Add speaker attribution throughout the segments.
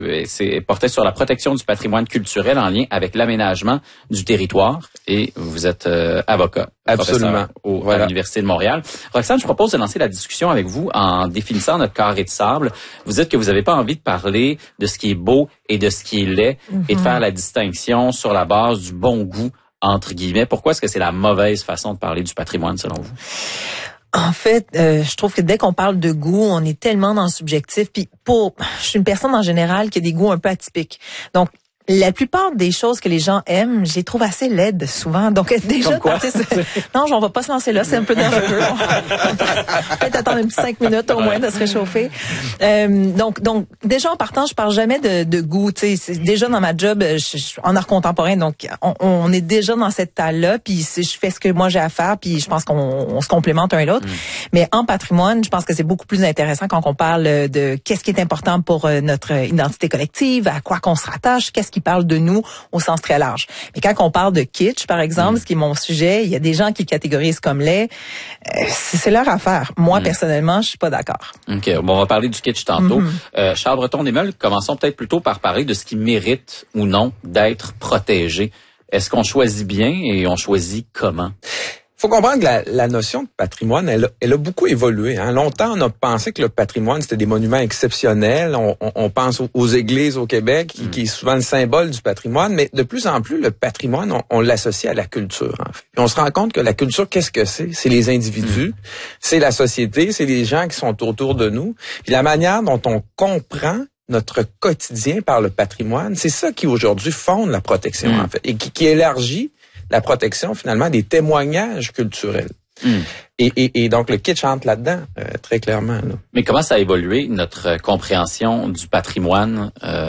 Speaker 1: C'est porté sur la protection du patrimoine culturel en lien avec l'aménagement du territoire. Et vous êtes avocat,
Speaker 2: absolument,
Speaker 1: à l'Université de Montréal. Roxane, je propose de lancer la discussion avec vous en définissant notre carré de sable. Vous dites que vous n'avez pas envie de parler de ce qui est beau et de ce qui est laid et de faire la distinction sur la base du bon goût, entre guillemets. Pourquoi est-ce que c'est la mauvaise façon de parler du patrimoine, selon vous?
Speaker 3: En fait, je trouve que dès qu'on parle de goût, on est tellement dans le subjectif. Puis je suis une personne en général qui a des goûts un peu atypiques. Donc, la plupart des choses que les gens aiment, je les trouve assez laides souvent. Donc déjà, non, on va pas se lancer là, c'est un peu dangereux. Peut-être attendre un petit 5 minutes au moins de se réchauffer. Donc déjà en partant, je parle jamais de goût. Tu sais, c'est déjà dans ma job en art contemporain, donc on est déjà dans cette taille-là. Puis je fais ce que moi j'ai à faire, puis je pense qu'on se complémente un et l'autre. Mais en patrimoine, je pense que c'est beaucoup plus intéressant quand on parle de qu'est-ce qui est important pour notre identité collective, à quoi qu'on se rattache, qu'est-ce qui parle de nous au sens très large. Mais quand on parle de kitsch, par exemple, ce qui est mon sujet, il y a des gens qui catégorisent comme laid. C'est leur affaire. Moi, personnellement, je suis pas d'accord.
Speaker 1: OK. Bon, on va parler du kitsch tantôt. Charles Breton-Desmeules, commençons peut-être plutôt par parler de ce qui mérite ou non d'être protégé. Est-ce qu'on choisit bien et on choisit comment?
Speaker 2: Faut comprendre que la notion de patrimoine, elle a beaucoup évolué. Hein. Longtemps, on a pensé que le patrimoine, c'était des monuments exceptionnels. On pense aux églises au Québec, qui est souvent le symbole du patrimoine. Mais de plus en plus, le patrimoine, on l'associe à la culture, en fait. Puis on se rend compte que la culture, qu'est-ce que c'est? C'est les individus, c'est la société, c'est les gens qui sont autour de nous. Puis la manière dont on comprend notre quotidien par le patrimoine, c'est ça qui aujourd'hui fonde la protection, en fait, et qui élargit la protection, finalement, des témoignages culturels. Et donc, le kitsch entre là-dedans, très clairement. Là.
Speaker 1: Mais comment ça a évolué, notre compréhension du patrimoine,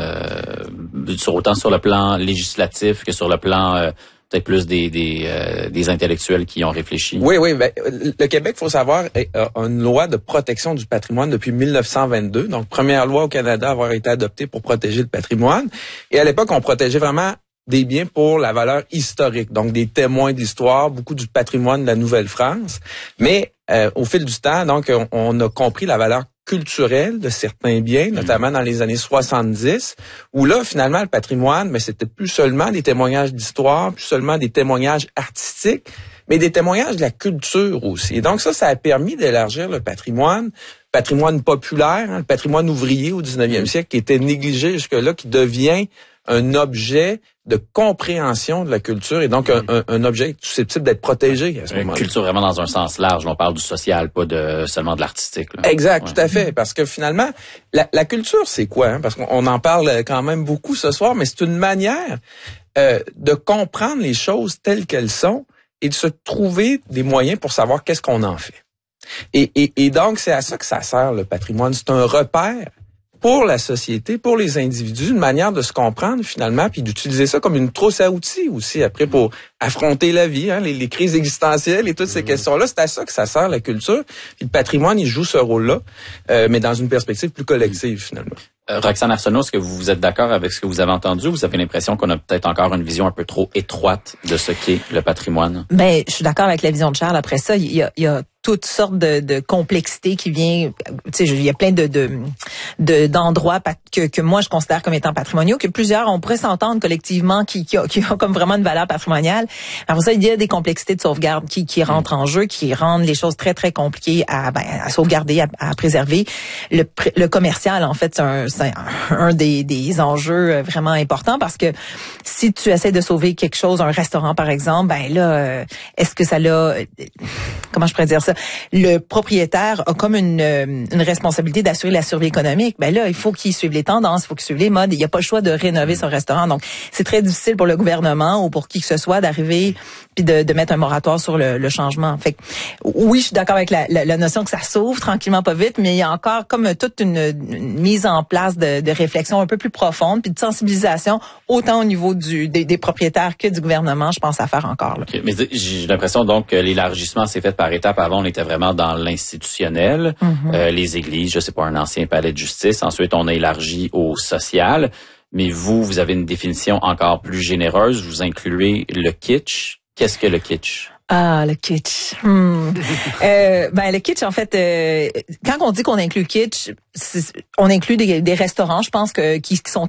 Speaker 1: autant sur le plan législatif que sur le plan peut-être plus des intellectuels qui ont réfléchi?
Speaker 2: Oui. Ben, le Québec, faut savoir, a une loi de protection du patrimoine depuis 1922. Donc, première loi au Canada à avoir été adoptée pour protéger le patrimoine. Et à l'époque, on protégeait vraiment des biens pour la valeur historique, donc des témoins d'histoire, beaucoup du patrimoine de la Nouvelle-France. Mais au fil du temps, donc, on a compris la valeur culturelle de certains biens, notamment dans les années 70, où là, finalement, le patrimoine, mais c'était plus seulement des témoignages d'histoire, plus seulement des témoignages artistiques, mais des témoignages de la culture aussi. Et donc ça a permis d'élargir le patrimoine populaire, hein, le patrimoine ouvrier au 19e siècle, qui était négligé jusque-là, qui devient un objet de compréhension de la culture et donc un objet susceptible d'être protégé à ce moment-là.
Speaker 1: Une culture vraiment dans un sens large. On parle du social, pas seulement de l'artistique. Là.
Speaker 2: Exact, tout à fait. Parce que finalement, la culture, c'est quoi? Hein? Parce qu'on en parle quand même beaucoup ce soir, mais c'est une manière de comprendre les choses telles qu'elles sont et de se trouver des moyens pour savoir qu'est-ce qu'on en fait. Et donc, c'est à ça que ça sert, le patrimoine. C'est un repère pour la société, pour les individus, une manière de se comprendre finalement, puis d'utiliser ça comme une trousse à outils aussi après pour affronter la vie, hein, les crises existentielles et toutes ces questions-là. C'est à ça que ça sert la culture. Puis le patrimoine, il joue ce rôle-là, mais dans une perspective plus collective finalement.
Speaker 1: Roxane Arsenault, est-ce que vous êtes d'accord avec ce que vous avez entendu ou vous avez l'impression qu'on a peut-être encore une vision un peu trop étroite de ce qu'est le patrimoine?
Speaker 3: Ben, je suis d'accord avec la vision de Charles. Après ça, il y a toutes sortes de complexité qui vient, tu sais, il y a plein d'endroits que moi je considère comme étant patrimoniaux, que plusieurs on pourrait s'entendre collectivement qui ont comme vraiment une valeur patrimoniale. Après ça, il y a des complexités de sauvegarde qui rentrent en jeu, qui rendent les choses très très compliquées à sauvegarder, à préserver. Le commercial, en fait, c'est un des enjeux vraiment importants parce que si tu essaies de sauver quelque chose, un restaurant par exemple, ben là, est-ce que ça l'a, comment je pourrais dire ça? Le propriétaire a comme une responsabilité d'assurer la survie économique. Ben là, il faut qu'il suive les tendances, il faut qu'il suive les modes. Il n'y a pas le choix de rénover son restaurant. Donc, c'est très difficile pour le gouvernement ou pour qui que ce soit d'arriver puis de mettre un moratoire sur le changement. Fait que, oui, je suis d'accord avec la notion que ça s'ouvre tranquillement, pas vite, mais il y a encore comme toute une mise en place de réflexion un peu plus profonde puis de sensibilisation autant au niveau des propriétaires que du gouvernement, je pense à faire encore. Là.
Speaker 1: Okay. Mais j'ai l'impression donc que l'élargissement s'est fait par étapes. Avant, on était vraiment dans l'institutionnel, les églises, je sais pas, un ancien palais de justice. Ensuite, on a élargi au social. Mais vous avez une définition encore plus généreuse. Vous incluez le kitsch. Qu'est-ce que le kitsch?
Speaker 3: Ah, le kitsch. Le kitsch, en fait, quand on dit qu'on inclut kitsch, on inclut des restaurants, je pense qui sont